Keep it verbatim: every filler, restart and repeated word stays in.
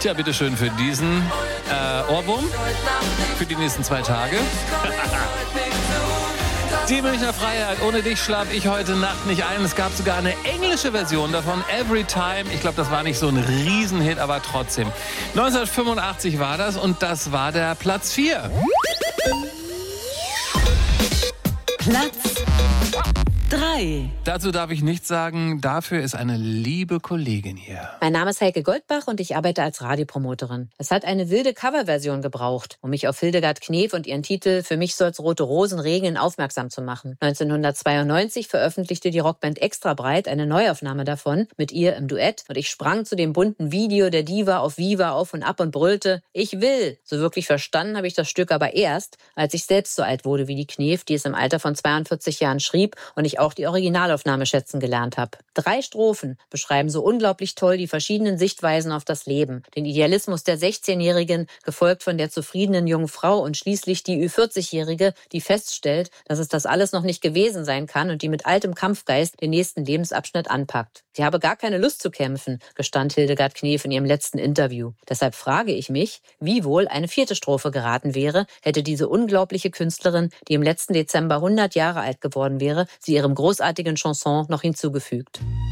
Tja, bitteschön für diesen äh, Ohrwurm für die nächsten zwei Tage. Die Münchner Freiheit. Ohne dich schlaf ich heute Nacht nicht ein. Es gab sogar eine englische Version davon, Every Time. Ich glaube, das war nicht so ein Riesenhit, aber trotzdem. neunzehnhundertfünfundachtzig war das und das war der Platz vier. Platz drei. Dazu darf ich nichts sagen. Dafür ist eine liebe Kollegin hier. Mein Name ist Heike Goldbach und ich arbeite als Radiopromoterin. Es hat eine wilde Coverversion gebraucht, um mich auf Hildegard Knef und ihren Titel Für mich soll's rote Rosen regnen aufmerksam zu machen. neunzehnhundertzweiundneunzig veröffentlichte die Rockband Extra Breit eine Neuaufnahme davon mit ihr im Duett und ich sprang zu dem bunten Video der Diva auf Viva auf und ab und brüllte, ich will. So wirklich verstanden habe ich das Stück aber erst, als ich selbst so alt wurde wie die Knef, die es im Alter von zweiundvierzig Jahren schrieb und ich auch die Originalaufnahme schätzen gelernt habe. Drei Strophen beschreiben so unglaublich toll die verschiedenen Sichtweisen auf das Leben. Den Idealismus der sechzehnjährigen, gefolgt von der zufriedenen jungen Frau und schließlich die Ü vierzig-jährige, die feststellt, dass es das alles noch nicht gewesen sein kann und die mit altem Kampfgeist den nächsten Lebensabschnitt anpackt. Sie habe gar keine Lust zu kämpfen, gestand Hildegard Knef in ihrem letzten Interview. Deshalb frage ich mich, wie wohl eine vierte Strophe geraten wäre, hätte diese unglaubliche Künstlerin, die im letzten Dezember hundert Jahre alt geworden wäre, sie ihrem großartigen Chanson noch hinzugefügt.